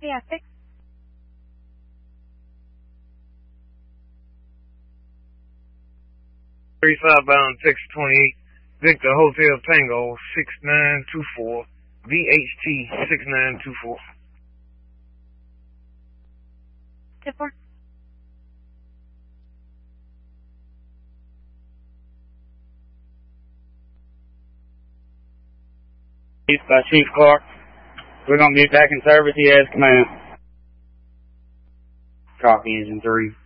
Yeah, 6. Southbound Texas 28, Victor Hotel Tango 6924, VHT 6924. 2-4. By Chief Clark. We're going to be back in service. He has command. Copy, Engine 3.